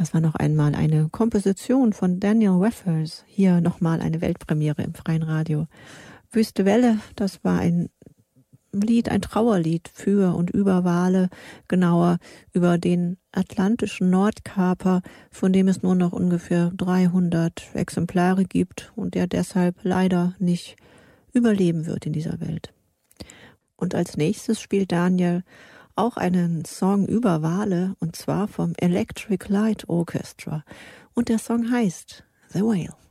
Das war noch einmal eine Komposition von Daniel Weffers. Hier nochmal eine Weltpremiere im Freien Radio. Wüste Welle, das war ein Lied, ein Trauerlied für und über Wale, genauer über den atlantischen Nordkaper, von dem es nur noch ungefähr 300 Exemplare gibt und der deshalb leider nicht überleben wird in dieser Welt. Und als nächstes spielt Daniel auch einen Song über Wale, und zwar vom Electric Light Orchestra. Und der Song heißt The Whale.